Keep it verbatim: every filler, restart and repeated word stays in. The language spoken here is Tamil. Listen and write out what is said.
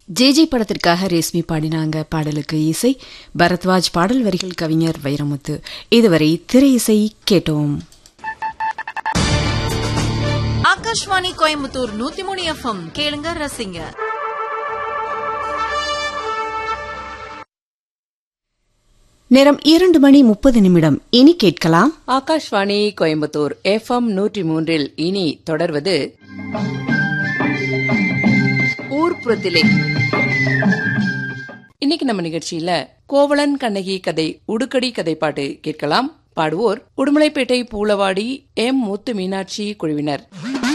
ஜே ஜே படத்திற்காக ரேஸ்மி பாடினாங்க. பாடலுக்கு இசை பரத்வாஜ், பாடல் வரிகள் கவிஞர் வைரமுத்து. இதுவரை திரை இசை கேட்டோம். ஆகாஷ்வாணி கோயம்புத்தூர் நூத்தி மூணு எஃப்எம் கேளுங்க, ரசிங்க. நேரம் இரண்டு மணி முப்பது நிமிடம். இனி கேட்கலாம் ஆகாஷ்வாணி கோயம்புத்தூர் எஃப்எம் நூற்றி மூன்றில் இனி தொடர்வது ஊர்ப்புறத்திலே. இன்னைக்கு நம்ம நிகழ்ச்சியில கோவலன் கண்ணகி கதை உடுக்கடி கதை பாட்டு கேட்கலாம். பாடுவோர் உடுமலைப்பேட்டை பூளவாடி எம் முத்து மீனாட்சி குழுவினர்.